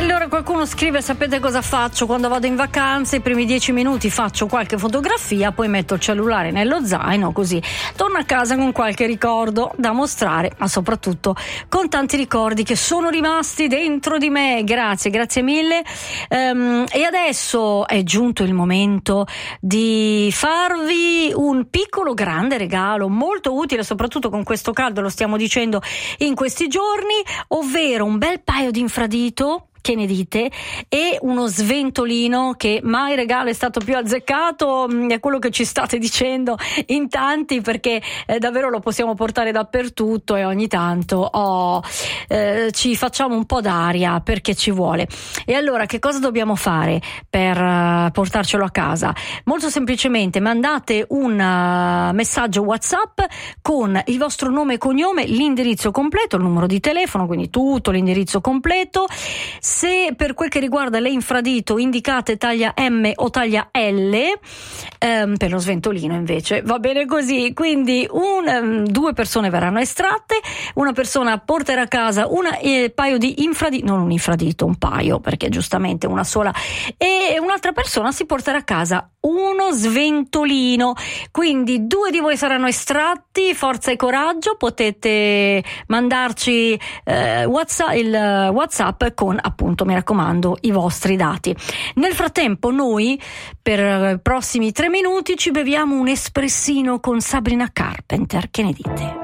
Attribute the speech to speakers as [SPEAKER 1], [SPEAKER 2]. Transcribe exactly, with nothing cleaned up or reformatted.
[SPEAKER 1] allora qualcuno scrive: sapete cosa faccio quando vado in vacanza? I primi dieci minuti faccio qualche fotografia, poi metto il cellulare nello zaino, così torno a casa con qualche ricordo da mostrare, ma soprattutto con tanti ricordi che sono rimasti dentro di me. Grazie, grazie mille. Um, e adesso è giunto il momento di farvi un piccolo grande regalo molto utile, soprattutto con questo caldo, lo stiamo dicendo in questi giorni, ovvero un bel paio di infradito. Che ne dite? E uno sventolino, che mai regalo è stato più azzeccato, è quello che ci state dicendo in tanti, perché eh, davvero lo possiamo portare dappertutto e ogni tanto oh, eh, ci facciamo un po' d'aria perché ci vuole. E allora che cosa dobbiamo fare per uh, portarcelo a casa? Molto semplicemente mandate un uh, messaggio WhatsApp con il vostro nome e cognome, l'indirizzo completo, il numero di telefono, quindi tutto l'indirizzo completo. Se per quel che riguarda le infradito indicate taglia M o taglia L, ehm, per lo sventolino invece va bene così, quindi un, um, due persone verranno estratte, una persona porterà a casa un eh, paio di infradito, non un infradito, un paio, perché giustamente una sola, e un'altra persona si porterà a casa uno sventolino. Quindi due di voi saranno estratti, forza e coraggio, potete mandarci eh, WhatsApp, il WhatsApp con, appunto, mi raccomando, i vostri dati. Nel frattempo noi per i prossimi tre minuti ci beviamo un espressino con Sabrina Carpenter, che ne dite?